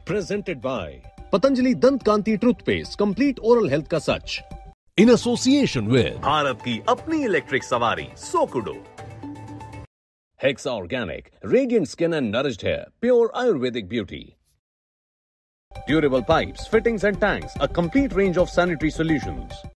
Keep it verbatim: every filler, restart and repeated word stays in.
Presented by Patanjali Dant Kanti Toothpaste, complete oral health ka sach. In association with Bharat की अपनी electric सवारी सोकुडो, Hexa Organic, radiant skin and nourished hair, pure Ayurvedic beauty. Durable pipes, fittings and tanks, a complete range of sanitary solutions.